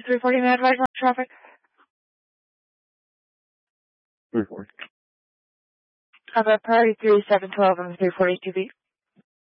340 man advised on traffic. 340. I'm at priority 3712 on the 342B.